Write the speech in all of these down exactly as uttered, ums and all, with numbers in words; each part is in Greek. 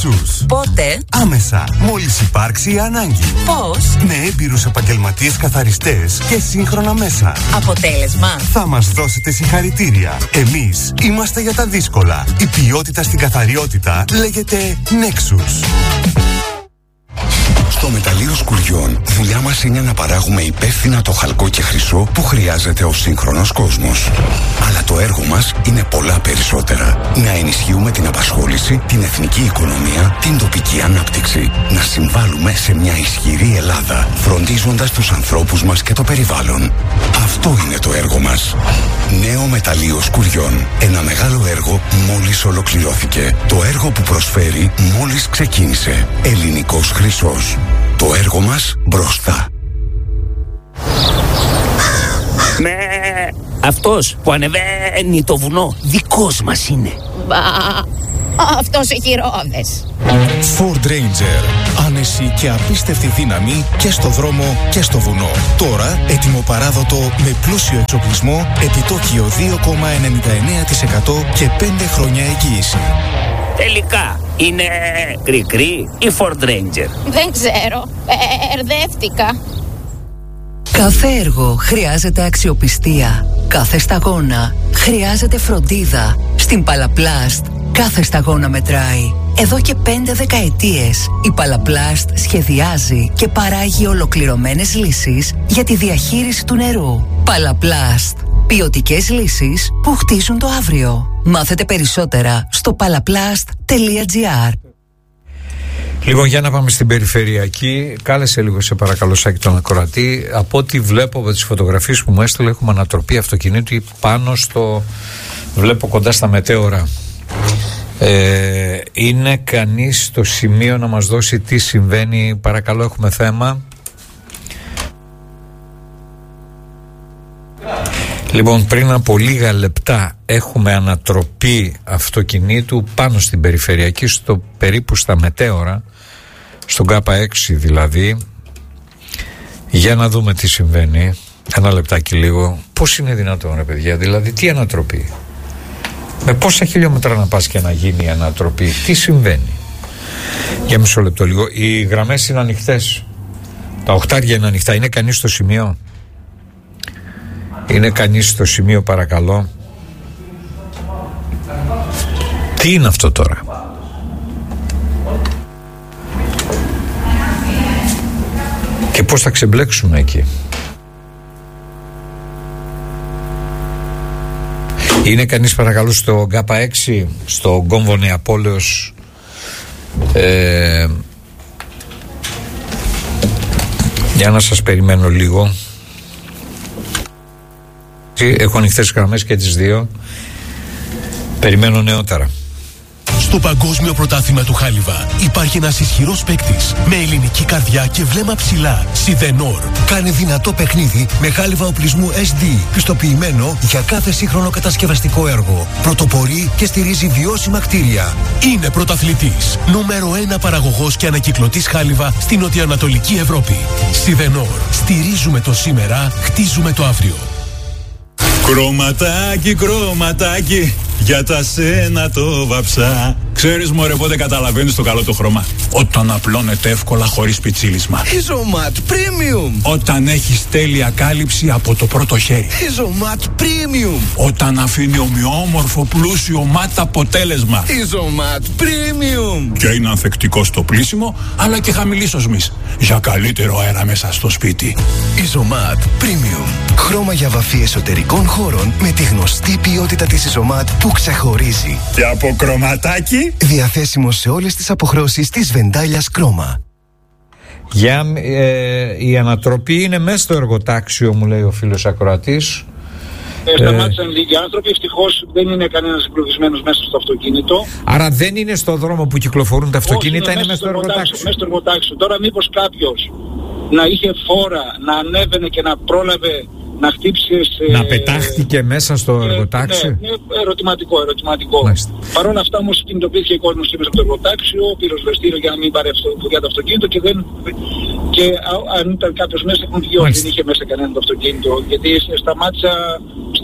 Nexus. Πότε? Άμεσα, μόλις υπάρξει η ανάγκη. Πώς? Με έμπειρους επαγγελματίες καθαριστές και σύγχρονα μέσα. Αποτέλεσμα? Θα μας δώσετε συγχαρητήρια. Εμείς είμαστε για τα δύσκολα. Η ποιότητα στην καθαριότητα λέγεται Nexus. Στο μεταλλείο Σκουριών, δουλειά μας είναι να παράγουμε υπεύθυνα το χαλκό και χρυσό που χρειάζεται ο σύγχρονος κόσμος. Αλλά το έργο μας είναι πολλά περισσότερα. Να ενισχύουμε την απασχόληση, την εθνική οικονομία, την τοπική ανάπτυξη. Να συμβάλλουμε σε μια ισχυρή Ελλάδα, φροντίζοντας τους ανθρώπους μας και το περιβάλλον. Αυτό είναι το έργο μας. Νέο μεταλλείο Σκουριών. Ένα μεγάλο έργο μόλις ολοκληρώθηκε. Το έργο που προσφέρει μόλις ξεκίνησε. Ελληνικός χρυσός. Το έργο μας μπροστά. Με αυτός που ανεβαίνει το βουνό δικός μας είναι. Μπα, αυτός έχει ρόδες. Ford Ranger. Άνεση και απίστευτη δύναμη και στο δρόμο και στο βουνό. Τώρα έτοιμο παράδοτο με πλούσιο εξοπλισμό, επιτόκιο δύο κόμμα ενενήντα εννέα τοις εκατό και πέντε χρόνια εγγύηση. Τελικά είναι κρικρή ή Ford Ranger? Δεν ξέρω, ερδεύτηκα. Κάθε έργο χρειάζεται αξιοπιστία. Κάθε σταγόνα χρειάζεται φροντίδα. Στην Παλαπλάστ κάθε σταγόνα μετράει. Εδώ και πέντε δεκαετίες η Παλαπλάστ σχεδιάζει και παράγει ολοκληρωμένες λύσεις για τη διαχείριση του νερού. Παλαπλάστ. Ποιοτικές λύσεις που χτίζουν το αύριο. Μάθετε περισσότερα στο παλαπλάστ τελεία τζι άρ. Λοιπόν, για να πάμε στην περιφερειακή. Κάλεσε λίγο σε παρακαλώ Σάκη τον ακροατή. Από ό,τι βλέπω από τις φωτογραφίες που μου έστειλε, έχουμε ανατροπή αυτοκινήτου πάνω στο, βλέπω κοντά στα μετέωρα. ε, Είναι κανείς στο σημείο να μας δώσει τι συμβαίνει? Παρακαλώ, έχουμε θέμα. Λοιπόν, πριν από λίγα λεπτά έχουμε ανατροπή αυτοκινήτου πάνω στην περιφερειακή, στο περίπου στα μετέωρα, στον Κάπα έξι δηλαδή. Για να δούμε τι συμβαίνει. Ένα λεπτάκι λίγο. Πώς είναι δυνατόν ρε παιδιά? Δηλαδή τι ανατροπή? Με πόσα χιλιόμετρα να πας και να γίνει η ανατροπή? Τι συμβαίνει? Για μισό λεπτό λίγο. Οι γραμμές είναι ανοιχτές. Τα οχτάρια είναι ανοιχτά. Είναι κανείς στο σημείο? Είναι κανείς στο σημείο παρακαλώ? Τι είναι αυτό τώρα? Και πώς θα ξεμπλέξουμε εκεί? Είναι κανείς παρακαλώ στο Γκάπα έξι, στο κόμβο Νεαπόλεως? ε, Για να σας περιμένω λίγο. Έχω ανοιχτές γραμμές και τις δύο. Περιμένω νεότερα. Στο Παγκόσμιο Πρωτάθλημα του Χάλιβα υπάρχει ένας ισχυρός παίκτης με ελληνική καρδιά και βλέμμα ψηλά. Σιδενόρ. Κάνει δυνατό παιχνίδι με χάλιβα οπλισμού ες ντι, πιστοποιημένο για κάθε σύγχρονο κατασκευαστικό έργο. Πρωτοπορεί και στηρίζει βιώσιμα κτίρια. Είναι πρωταθλητής. Νούμερο ένα παραγωγός και ανακυκλωτής χάλιβα στην νοτιοανατολική Ευρώπη. Σιδενόρ. Στηρίζουμε το σήμερα, χτίζουμε το αύριο. Κρωματάκι, κρωματάκι, για τα σένα το βαψά. Ξέρεις μωρέ πότε καταλαβαίνεις το καλό το χρώμα? Όταν απλώνεται εύκολα χωρίς πιτσίλισμα. Isomat Premium. Όταν έχεις τέλεια κάλυψη από το πρώτο χέρι. Isomat Premium. Όταν αφήνει ομοιόμορφο πλούσιο ματ αποτέλεσμα. Isomat Premium. Και είναι ανθεκτικό στο πλύσιμο αλλά και χαμηλής οσμής, για καλύτερο αέρα μέσα στο σπίτι. Isomat Premium. Χρώμα για βαφή εσωτερικών χώρων με τη γνωστή ποιότητα της Isomat που ξεχωρίζει. Και από κρωματάκι. Διαθέσιμο σε όλες τις αποχρώσεις της Βεντάλιας Κρόμα. Για, ε, η ανατροπή είναι μέσα στο εργοτάξιο, μου λέει ο φίλος ακροατής. Ε, σταμάτησαν λίγοι άνθρωποι, ευτυχώς δεν είναι κανένας εγκλωβισμένος μέσα στο αυτοκίνητο. Άρα δεν είναι στο δρόμο που κυκλοφορούν τα αυτοκίνητα? Όχι, είναι, είναι μέσα στο εργοτάξιο. Μέσα στο εργοτάξιο. Τώρα μήπως κάποιος να είχε φόρα, να ανέβαινε και να πρόλαβε να χτύψει. Να ε, πετάχτηκε μέσα στο ε, εργοτάξιο. Ναι, ναι, ερωτηματικό, ερωτηματικό. Παρ' όλα αυτά όμως κινητοποιήθηκε ο κόσμος και μέσα από το εργοτάξιο, πήρε σβεστήριο για να μην πάρει φωτιά το αυτοκίνητο και, δεν, και α, αν ήταν κάποιος μέσα έχουν βγει, δεν είχε μέσα κανένα το αυτοκίνητο. Γιατί σταμάτησα,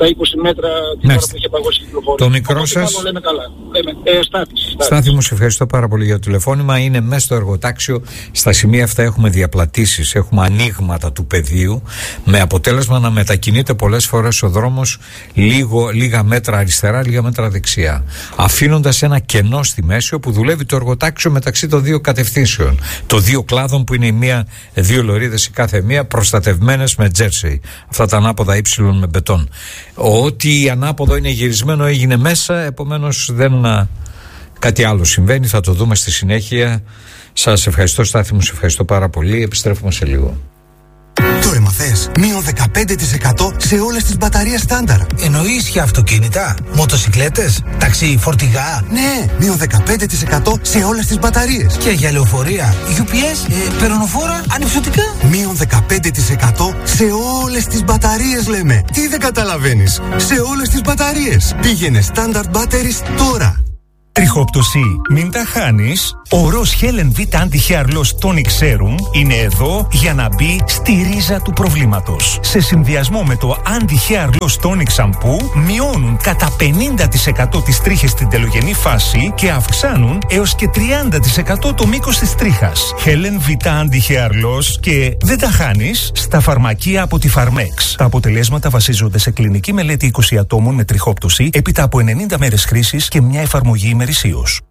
στα είκοσι μέτρα την ώρα που είχε παγώσει η κυκλοφορία. Το μικρό σας. Λέμε καλά. Λέμε, ε, στάθης, στάθης. Στάθη μου, σε ευχαριστώ πάρα πολύ για το τηλεφώνημα. Είναι μέσα στο εργοτάξιο. Στα σημεία αυτά έχουμε διαπλατήσεις, έχουμε ανοίγματα του πεδίου, με αποτέλεσμα να μετακινείται πολλές φορές ο δρόμος λίγο, λίγα μέτρα αριστερά, λίγα μέτρα δεξιά, αφήνοντας ένα κενό στη μέση όπου δουλεύει το εργοτάξιο μεταξύ των δύο κατευθύνσεων, των δύο κλάδων που είναι η μία, δύο λωρίδες η κάθε μία, προστατευμένες με τζέρσεϊ. Αυτά τα ανάποδα ύψιλον με μπετόν. Ό,τι ανάποδο είναι γυρισμένο έγινε μέσα, επομένως δεν κάτι άλλο συμβαίνει, θα το δούμε στη συνέχεια. Σας ευχαριστώ, Στάθη μου, σε ευχαριστώ πάρα πολύ. Επιστρέφουμε σε λίγο. Το έμαθες? Μείον δεκαπέντε τοις εκατό σε όλες τις μπαταρίες στάνταρ. Εννοείς για αυτοκίνητα, μοτοσικλέτες, ταξί, φορτηγά? Ναι, μείον δεκαπέντε τοις εκατό σε όλες τις μπαταρίες. Και για λεωφορεία, γιου πι ες, ε, περονοφόρα, ανυψωτικά? Μείον δεκαπέντε τοις εκατό σε όλες τις μπαταρίες, λέμε. Τι δεν καταλαβαίνεις? Σε όλες τις μπαταρίες. Πήγαινε Standard Batteries τώρα. Τριχόπτωση, μην τα χάνεις. Ο Ροζ Helen V Anti-Hair Loss Tonic Serum είναι εδώ για να μπει στη ρίζα του προβλήματος. Σε συνδυασμό με το Anti-Hair Loss Tonic Shampoo μειώνουν κατά πενήντα τοις εκατό τις τρίχες στην τελογενή φάση και αυξάνουν έως και τριάντα τοις εκατό το μήκος της τρίχας. Helen V Anti-Hair Loss και δεν τα χάνεις στα φαρμακεία από τη Pharmex. Τα αποτελέσματα βασίζονται σε κλινική μελέτη είκοσι ατόμων με τριχόπτωση έπειτα από ενενήντα μέρες χρήσης και μια εφαρμογή ημερησίως.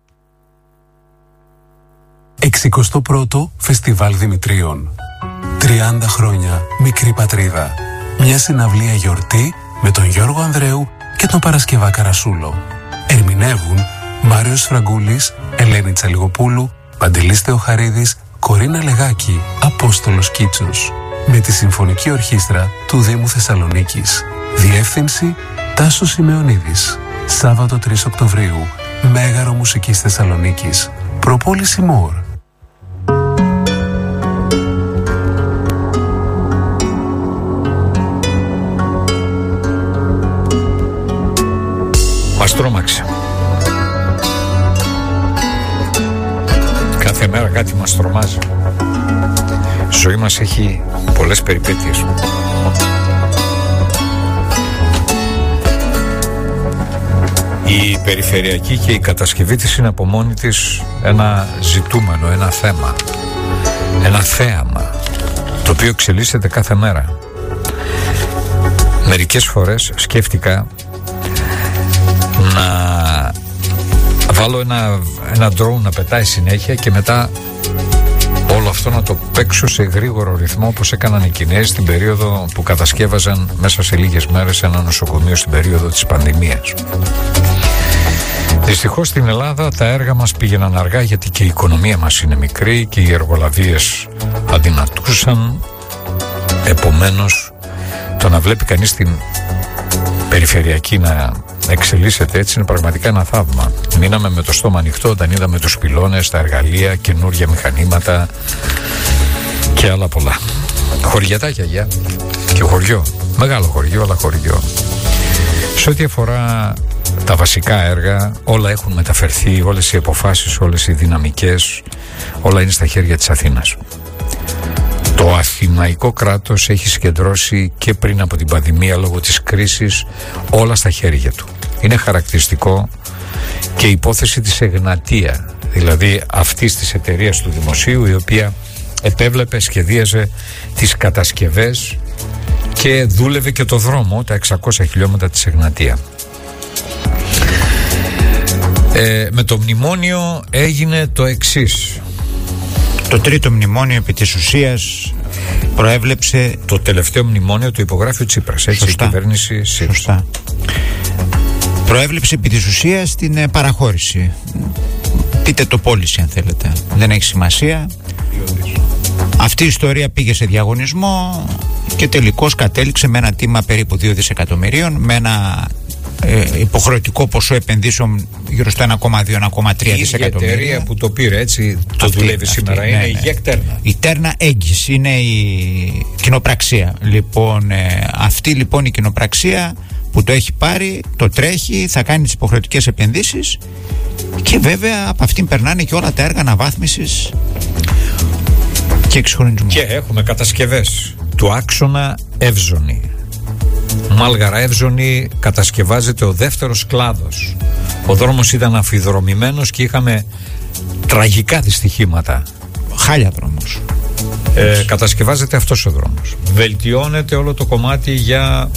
εξηκοστό πρώτο Φεστιβάλ Δημητρίων. τριάντα χρόνια μικρή πατρίδα. Μια συναυλία γιορτή με τον Γιώργο Ανδρέου και τον Παρασκευά Καρασούλο. Ερμηνεύουν Μάριος Φραγκούλης, Ελένη Τσαλιγοπούλου, Παντελής Θεοχαρίδης, Κορίνα Λεγάκη, Απόστολος Κίτσος. Με τη Συμφωνική Ορχήστρα του Δήμου Θεσσαλονίκης. Διεύθυνση Τάσος Σημεωνίδης. Σάββατο τρεις Οκτωβρίου. Μέγαρο Μουσικής Θεσσαλονίκης. Προπόληση Μόρ. Μας τρόμαξε. Κάθε μέρα κάτι μας τρομάζει. Η ζωή μας έχει πολλές περιπέτειες. Η περιφερειακή και η κατασκευή της είναι από μόνη της ένα ζητούμενο, ένα θέμα, ένα θέαμα, το οποίο εξελίσσεται κάθε μέρα. Μερικές φορές σκέφτηκα να βάλω ένα, ένα drone να πετάει συνέχεια και μετά όλο αυτό να το παίξω σε γρήγορο ρυθμό, όπως έκαναν οι Κινέζοι στην περίοδο που κατασκεύαζαν μέσα σε λίγες μέρες ένα νοσοκομείο στην περίοδο της πανδημίας. Δυστυχώς στην Ελλάδα τα έργα μας πήγαιναν αργά, γιατί και η οικονομία μας είναι μικρή και οι εργολαβίες αδυνατούσαν. Επομένως, το να βλέπει κανείς την περιφερειακή να εξελίσσεται έτσι είναι πραγματικά ένα θαύμα. Μείναμε με το στόμα ανοιχτό όταν είδαμε τους πυλώνες, τα εργαλεία, καινούργια μηχανήματα και άλλα πολλά. Χωριατάκια για και χωριό, μεγάλο χωριό, αλλά χωριό. Σε ό,τι αφορά τα βασικά έργα, όλα έχουν μεταφερθεί, όλες οι αποφάσεις, όλες οι δυναμικές, όλα είναι στα χέρια της Αθήνας. Το αθηναϊκό κράτος έχει συγκεντρώσει και πριν από την πανδημία, λόγω της κρίσης, όλα στα χέρια του. Είναι χαρακτηριστικό και η υπόθεση της Εγνατία, δηλαδή αυτής της εταιρείας του δημοσίου, η οποία επέβλεπε, σχεδίαζε τις κατασκευές και δούλευε και το δρόμο, τα εξακόσια χιλιόμετρα της Εγνατία. Ε, με το μνημόνιο έγινε το εξής. Το τρίτο μνημόνιο επί της ουσίας προέβλεψε... Το τελευταίο μνημόνιο το υπογράφει ο Τσίπρας, έτσι, η κυβέρνηση ΣΥΡΙΖΑ. Σωστά. Προέβλεψε επί της ουσίας την ε, παραχώρηση. Πείτε το πώληση αν θέλετε. Δεν έχει σημασία. Αυτή η ιστορία πήγε σε διαγωνισμό και τελικώς κατέληξε με ένα τίμημα περίπου δύο δισεκατομμυρίων, με ένα ε, υποχρεωτικό ποσό επενδύσεων γύρω στο ένα κόμμα δύο με ένα κόμμα τρία δισεκατομμύρια. Η εταιρεία που το πήρε, έτσι, το αυτή, δουλεύει αυτή, σήμερα, ναι, είναι ναι. η Γεκτέρνα. Η Τέρνα Έγκης είναι η κοινοπραξία. Λοιπόν, ε, αυτή λοιπόν η κοινοπραξία που το έχει πάρει, το τρέχει, θα κάνει τις υποχρεωτικές επενδύσεις και βέβαια από αυτήν περνάνε και όλα τα έργα αναβάθμισης και εξυγχρονισμού. Και έχουμε κατασκευές του άξονα Εύζωνη. Μάλγαρα Εύζωνη κατασκευάζεται ο δεύτερος κλάδος. Ο δρόμος ήταν αφιδρομημένος και είχαμε τραγικά δυστυχήματα. Χάλια δρόμος. Ε, κατασκευάζεται αυτός ο δρόμος. Βελτιώνεται όλο το κομμάτι για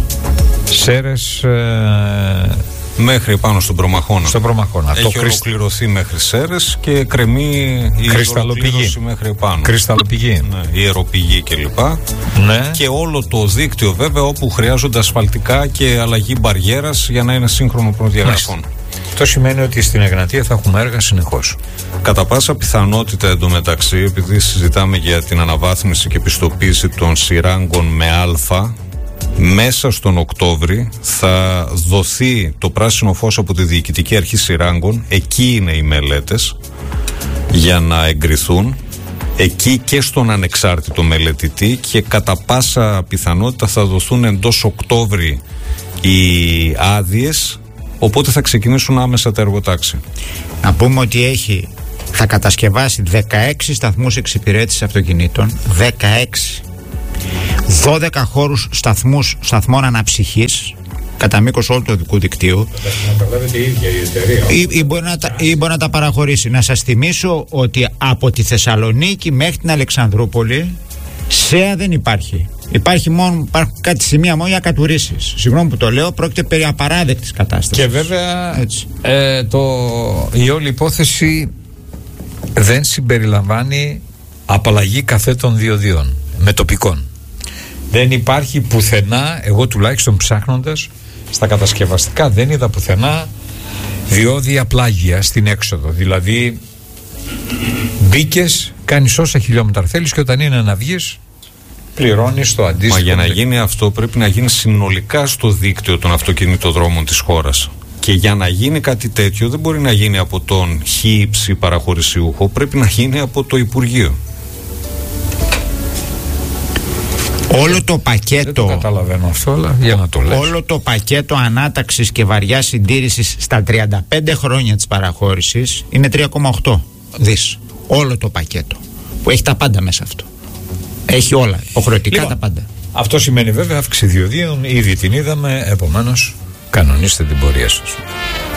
Σέρες ε, μέχρι πάνω στον Προμαχώνα. Στον Προμαχώνα. Έχει το ολοκληρωθεί μέχρι Σέρες και κρεμεί η ολοκλήρωση μέχρι πάνω. Κρυσταλλοπηγή. Ναι, ιεροπηγή κλπ. Ναι. Και όλο το δίκτυο βέβαια όπου χρειάζονται ασφαλτικά και αλλαγή μπαριέρας για να είναι σύγχρονο προδιαγραφών. Αυτό σημαίνει ότι στην Εγνατία θα έχουμε έργα συνεχώς. Κατά πάσα πιθανότητα εντωμεταξύ, επειδή συζητάμε για την αναβάθμιση και πιστοποίηση των σειράγκων με Α, μέσα στον Οκτώβρη θα δοθεί το πράσινο φως από τη Διοικητική Αρχή Σειράγκων. Εκεί είναι οι μελέτες για να εγκριθούν. Εκεί και στον ανεξάρτητο μελετητή, και κατά πάσα πιθανότητα θα δοθούν εντός Οκτώβρη οι άδειες, οπότε θα ξεκινήσουν άμεσα τα εργοτάξια. Να πούμε ότι έχει, θα κατασκευάσει δεκαέξι σταθμούς εξυπηρέτησης αυτοκινήτων, δεκαέξι, δώδεκα χώρους σταθμούς, σταθμών αναψυχής κατά μήκος όλου του οδικού δικτύου. η ίδια η εταιρεία. Ή, ή, μπορεί να τα, ή μπορεί να τα παραχωρήσει. Να σας θυμίσω ότι από τη Θεσσαλονίκη μέχρι την Αλεξανδρούπολη ΣΕΑ δεν υπάρχει. Υπάρχει μόνο, υπάρχουν κάτι σημεία μόνο για κατουρίσεις. Συγγνώμη που το λέω, πρόκειται περί απαράδεκτης κατάστασης. Και βέβαια ε, το, η όλη υπόθεση δεν συμπεριλαμβάνει απαλλαγή καθέτων διοδίων με τοπικών. Δεν υπάρχει πουθενά, εγώ τουλάχιστον ψάχνοντας στα κατασκευαστικά δεν είδα πουθενά διόδια πλάγια στην έξοδο. Δηλαδή μπήκες, κάνεις όσα χιλιόμετρα θέλεις και όταν είναι να βγεις πληρώνεις το αντίστοιχο. Μα για να γίνει αυτό πρέπει να γίνει συνολικά στο δίκτυο των αυτοκινητοδρόμων της χώρας. Και για να γίνει κάτι τέτοιο δεν μπορεί να γίνει από τον χύψη παραχωρησιούχο, πρέπει να γίνει από το Υπουργείο. Όλο το πακέτο. Δεν το καταλαβαίνω αυτό, αλλά για να το λες. Όλο το πακέτο ανάταξης και βαριά συντήρησης στα τριάντα πέντε χρόνια της παραχώρησης είναι τρία κόμμα οκτώ δις. Όλο το πακέτο. Που έχει τα πάντα μέσα αυτό. Έχει όλα. Υποχρεωτικά λοιπόν, τα πάντα. Αυτό σημαίνει βέβαια αύξηση διοδίων. Ήδη την είδαμε. Επομένως, κανονίστε την πορεία σας.